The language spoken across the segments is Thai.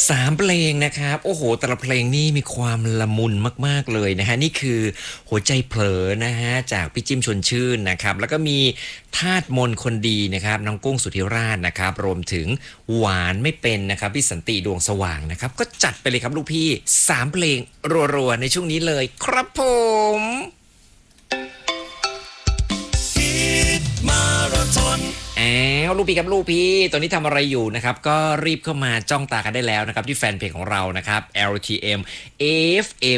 3เพลงนะครับโอ้โหแต่ละเพลงนี่มีความละมุนมากๆเลยนะฮะนี่คือหัวใจเผลอนะฮะจากพี่จิ้มชวนชื่นนะครับแล้วก็มีทาสมนคนดีนะครับน้องกุ้งสุธิราชนะครับรวมถึงหวานไม่เป็นนะครับพี่สันติดวงสว่างนะครับก็จัดไปเลยครับลูกพี่3เพลงรัวๆในช่วงนี้เลยครับผมอ้าวลูกพี่ครับลูกพี่ตอนนี้ทำอะไรอยู่นะครับก็รีบเข้ามาจ้องตากันได้แล้วนะครับที่แฟนเพจของเรานะครับ LTM FM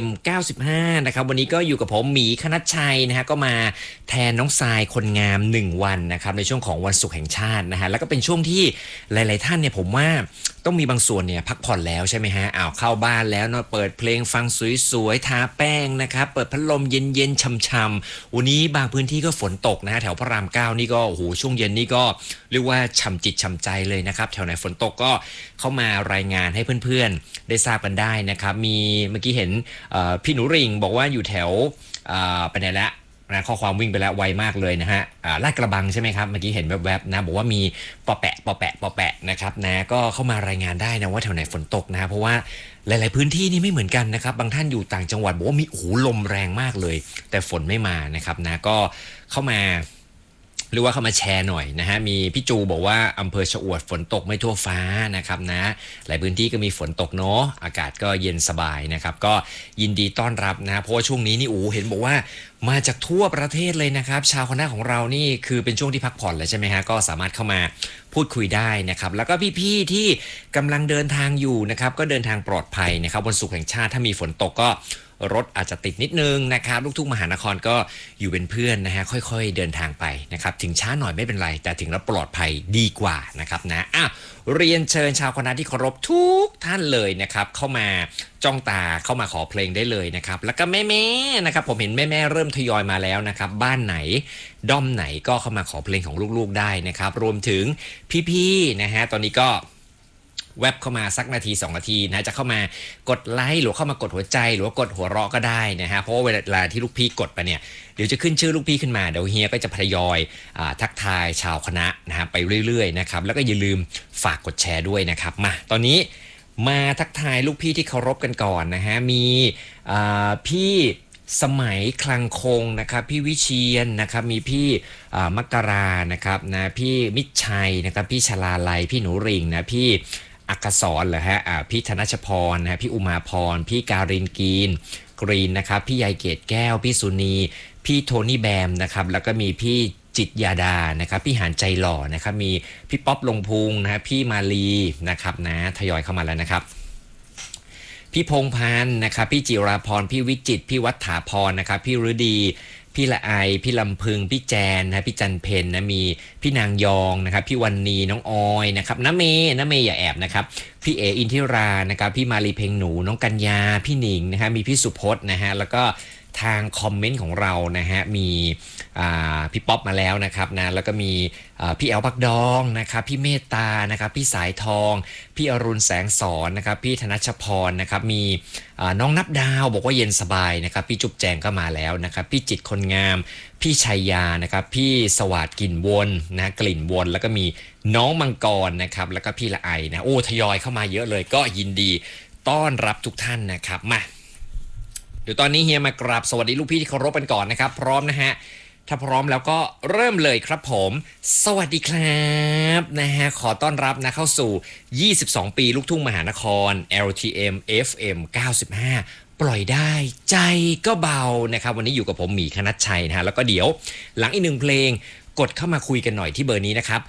95นะครับวันนี้ก็อยู่กับผมหมีคณัชชัยนะฮะก็มาแทนน้องทรายคนงาม1วันนะครับในช่วงของวันศุกร์แห่งชาตินะฮะแล้วก็เป็นช่วงที่หลายๆท่านเนี่ยผมว่าต้องมีบางส่วนเนี่ยพักผ่อนแล้วใช่ไหมฮะเข้าบ้านแล้วเนาะเปิดเพลงฟังสวยๆทาแป้งนะครับเปิดพัดลมเย็นๆช่ำๆวันนี้บางพื้นที่ก็ฝนตกนะฮะแถวพระราม9นี่ก็โอ้โหช่วงเย็นนี่ก็เรียกว่าฉ่ำจิตฉ่ำใจเลยนะครับแถวไหนฝนตกก็เข้ามารายงานให้เพื่อนๆได้ทราบกันได้นะครับมีเมื่อกี้เห็นพี่หนูริ่งบอกว่าอยู่แถวไปไหนละนะข้อความวิ่งไปแล้วไวมากเลยนะฮะลาดกระบังใช่ไหมครับเมื่อกี้เห็นแวบๆนะบอกว่ามีปอแปะปอแปะปอแปะนะครับนะก็เข้ามารายงานได้นะว่าแถวไหนฝนตกนะเพราะว่าหลายๆพื้นที่นี่ไม่เหมือนกันนะครับบางท่านอยู่ต่างจังหวัดบอกว่ามีโอ้โหลมแรงมากเลยแต่ฝนไม่มานะครับนะก็เข้ามาหรือว่าเข้ามาแชร์หน่อยนะฮะมีพี่จูบอกว่าอำเภอชะอวดฝนตกไม่ทั่วฟ้านะครับนะหลายพื้นที่ก็มีฝนตกเนาะอากาศก็เย็นสบายนะครับก็ยินดีต้อนรับนะเพราะว่าช่วงนี้นี่เห็นบอกว่ามาจากทั่วประเทศเลยนะครับชาวคณะของเรานี่คือเป็นช่วงที่พักผ่อนแล้วใช่ไหมฮะก็สามารถเข้ามาพูดคุยได้นะครับแล้วก็พี่ๆที่กำลังเดินทางอยู่นะครับก็เดินทางปลอดภัยนะครับวันศุกร์แห่งชาติถ้ามีฝนตกก็รถอาจจะติดนิดนึงนะครับลูกทุ่งมหานครก็อยู่เป็นเพื่อนนะฮะค่อยๆเดินทางไปนะครับถึงช้าหน่อยไม่เป็นไรแต่ถึงแล้วปลอดภัยดีกว่านะครับนะเรียนเชิญชาวคณะที่เคารพทุกท่านเลยนะครับเข้ามาจ้องตาเข้ามาขอเพลงได้เลยนะครับแล้วก็แม่ๆนะครับผมเห็นแม่ๆเริ่มทยอยมาแล้วนะครับบ้านไหนด้อมไหนก็เข้ามาขอเพลงของลูกๆได้นะครับรวมถึงพี่ๆนะฮะตอนนี้ก็แว็บเข้ามาสักนาที2นาทีนะจะเข้ามากดไลค์หรือเข้ามากดหัวใจหรือว่ากดหัวเราะก็ได้นะฮะเพราะว่าเวลาที่ลูกพี่กดไปเนี่ยเดี๋ยวจะขึ้นชื่อลูกพี่ขึ้นมาเดี๋ยวเฮียก็จะทยอยทักทายชาวคณะนะฮะไปเรื่อยๆนะครับแล้วก็อย่าลืมฝากกดแชร์ด้วยนะครับมาตอนนี้มาทักทายลูกพี่ที่เคารพกันก่อนนะฮะมีพี่สมัยคลังคงนะครับพี่วิเชียนนะครับมีพี่มกรานะครับนะพี่มิตรชัยนะครับพี่ชลาลัยพี่หนูริ่งนะพี่อักษรเหรอฮะพี่ธนชพรนะพี่อุมาพรพี่การินกรีนนะครับพี่ยายเกตแก้วพี่สุนีพี่โทนี่แบมนะครับแล้วก็มีพี่จิตยาดานะครับพี่หานใจหล่อนะครับมีพี่ป๊อปลงพุงนะพี่มาลีนะครับนะทยอยเข้ามาแล้วนะครับพี่พงพันธ์นะครับพี่จิราพรพี่วิจิตรพี่วัฒถาพรนะครับพี่ฤดีพี่ละไอพี่ลำพึงพี่แจนนะพี่จันเพนนะมีพี่นางยองนะครับพี่วันนีน้องออยนะครับน้าเมย์อย่าแอบนะครับพี่เออินทิรานะครับพี่มาลีเพลงหนูน้องกัญญาพี่หนิงนะฮะมีพี่สุพจน์นะฮะแล้วก็ทางคอมเมนต์ของเรานะฮะมีพี่ป๊อปมาแล้วนะครับนะแล้วก็มีพี่แอลปักดองนะครับพี่เมตตานะครับพี่สายทองพี่อรุณแสงสอนนะครับพี่ธนชพรนะครับมีน้องนับดาวบอกว่าเย็นสบายนะครับพี่จุ๊บแจงก็มาแล้วนะครับพี่จิตคนงามพี่ชัยยานะครับพี่สวัสดิ์กลิ่นวนนะกลิ่นวนแล้วก็มีน้องมังกรนะครับแล้วก็พี่ละไอนะทยอยเข้ามาเยอะเลยก็ยินดีต้อนรับทุกท่านนะครับมาเดี๋ยวตอนนี้เฮียมากราบสวัสดีลูกพี่ที่เคารพกันก่อนนะครับพร้อมนะฮะถ้าพร้อมแล้วก็เริ่มเลยครับผมสวัสดีครับนะฮะขอต้อนรับนะเข้าสู่22ปีลูกทุ่งมหานคร LTM FM 95ปล่อยได้ใจก็เบานะครับวันนี้อยู่กับผมหมีคณัชชัยนะฮะแล้วก็เดี๋ยวหลังอีกหนึ่งเพลงกดเข้ามาคุยกันหน่อยที่เบอร์นี้นะครับ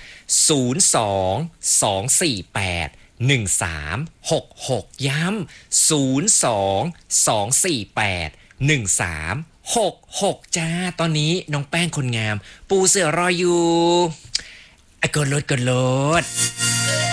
02248 1366ย้ำ02248 1366จ้าตอนนี้น้องแป้งคนงามปูเสือรออยู่กดโหลด